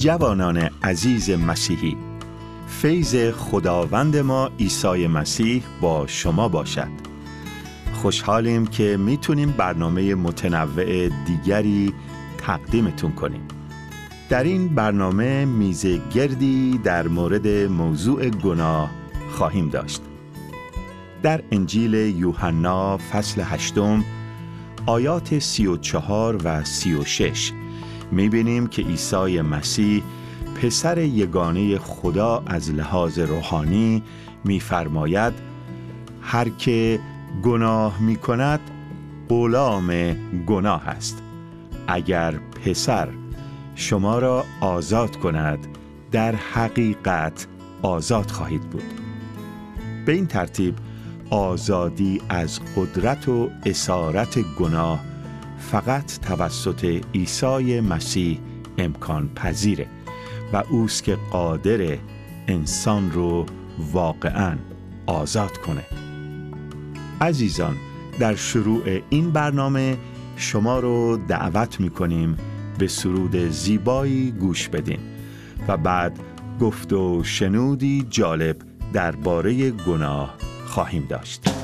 جوانان عزیز مسیحی، فیض خداوند ما عیسی مسیح با شما باشد. خوشحالیم که میتونیم برنامه متنوع دیگری تقدیمتون کنیم. در این برنامه میز گردی در مورد موضوع گناه خواهیم داشت. در انجیل یوحنا فصل 8 آیات 34 و 36 می‌بینیم که عیسی مسیح پسر یگانه خدا از لحاظ روحانی می‌فرماید هر که گناه می‌کند غلام گناه است. اگر پسر شما را آزاد کند در حقیقت آزاد خواهید بود. به این ترتیب آزادی از قدرت و اسارت گناه فقط توسط عیسی مسیح امکان پذیره و اوست که قادر انسان رو واقعاً آزاد کنه. عزیزان، در شروع این برنامه شما رو دعوت می‌کنیم به سرود زیبایی گوش بدین و بعد گفت و شنودی جالب درباره گناه خواهیم داشت.